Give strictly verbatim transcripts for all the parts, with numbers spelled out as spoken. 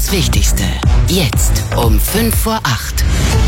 Das Wichtigste. Jetzt um fünf vor acht.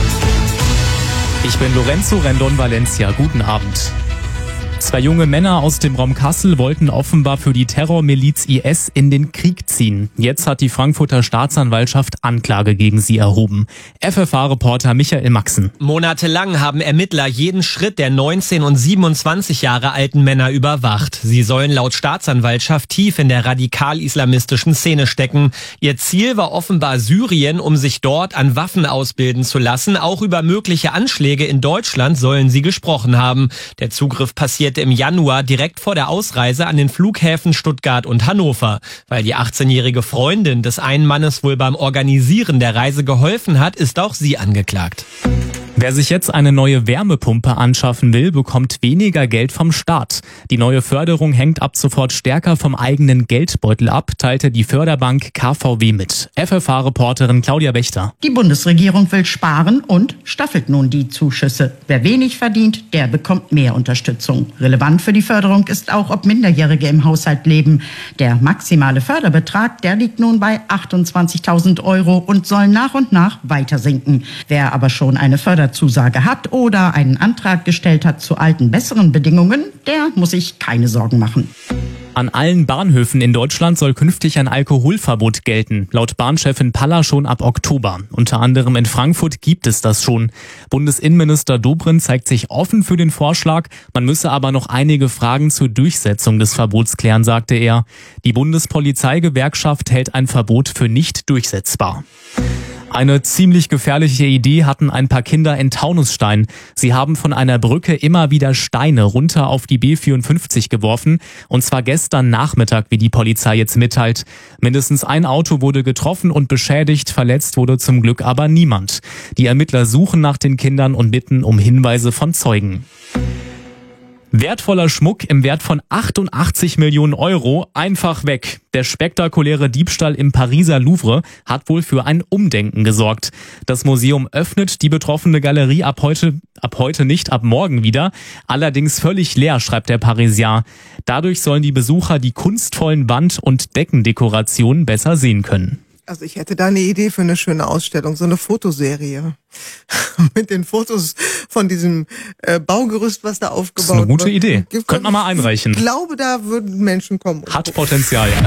Ich bin Lorenzo Rendon Valencia. Guten Abend. Zwei junge Männer aus dem Raum Kassel wollten offenbar für die Terrormiliz I S in den Krieg ziehen. Jetzt hat die Frankfurter Staatsanwaltschaft Anklage gegen sie erhoben. F F A-Reporter Michael Maxen. Monatelang haben Ermittler jeden Schritt der neunzehn und siebenundzwanzig Jahre alten Männer überwacht. Sie sollen laut Staatsanwaltschaft tief in der radikal-islamistischen Szene stecken. Ihr Ziel war offenbar Syrien, um sich dort an Waffen ausbilden zu lassen. Auch über mögliche Anschläge in Deutschland sollen sie gesprochen haben. Der Zugriff passiert im Januar direkt vor der Ausreise an den Flughäfen Stuttgart und Hannover. Weil die achtzehnjährige Freundin des einen Mannes wohl beim Organisieren der Reise geholfen hat, ist auch sie angeklagt. Wer sich jetzt eine neue Wärmepumpe anschaffen will, bekommt weniger Geld vom Staat. Die neue Förderung hängt ab sofort stärker vom eigenen Geldbeutel ab, teilte die Förderbank K V W mit. F F A-Reporterin Claudia Wächter. Die Bundesregierung will sparen und staffelt nun die Zuschüsse. Wer wenig verdient, der bekommt mehr Unterstützung. Relevant für die Förderung ist auch, ob Minderjährige im Haushalt leben. Der maximale Förderbetrag, der liegt nun bei achtundzwanzigtausend Euro und soll nach und nach weiter sinken. Wer aber schon eine Förderzusage hat oder einen Antrag gestellt hat zu alten, besseren Bedingungen, der muss sich keine Sorgen machen. An allen Bahnhöfen in Deutschland soll künftig ein Alkoholverbot gelten. Laut Bahnchefin Paller schon ab Oktober. Unter anderem in Frankfurt gibt es das schon. Bundesinnenminister Dobrindt zeigt sich offen für den Vorschlag. Man müsse aber noch einige Fragen zur Durchsetzung des Verbots klären, sagte er. Die Bundespolizeigewerkschaft hält ein Verbot für nicht durchsetzbar. Eine ziemlich gefährliche Idee hatten ein paar Kinder in Taunusstein. Sie haben von einer Brücke immer wieder Steine runter auf die B vierundfünfzig geworfen. Und zwar gestern Nachmittag, wie die Polizei jetzt mitteilt. Mindestens ein Auto wurde getroffen und beschädigt. Verletzt wurde zum Glück aber niemand. Die Ermittler suchen nach den Kindern und bitten um Hinweise von Zeugen. Wertvoller Schmuck im Wert von achtundachtzig Millionen Euro einfach weg. Der spektakuläre Diebstahl im Pariser Louvre hat wohl für ein Umdenken gesorgt. Das Museum öffnet die betroffene Galerie ab heute, ab heute nicht, ab morgen wieder. Allerdings völlig leer, schreibt der Parisien. Dadurch sollen die Besucher die kunstvollen Wand- und Deckendekorationen besser sehen können. Also ich hätte da eine Idee für eine schöne Ausstellung, so eine Fotoserie mit den Fotos von diesem äh, Baugerüst, was da aufgebaut wird. Das ist eine gute Idee. Könnte man mal einreichen. Ich glaube, da würden Menschen kommen. Hat Potenzial, ja.